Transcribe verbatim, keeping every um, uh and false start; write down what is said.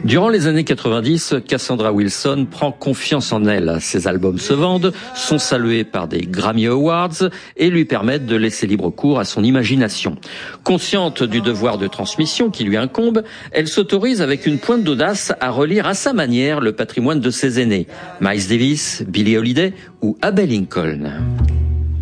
Durant les années quatre-vingt-dix, Cassandra Wilson prend confiance en elle. Ses albums se vendent, sont salués par des Grammy Awards et lui permettent de laisser libre cours à son imagination. Consciente du devoir de transmission qui lui incombe, elle s'autorise avec une pointe d'audace à relire à sa manière le patrimoine de ses aînés, Miles Davis, Billie Holiday ou Abbey Lincoln.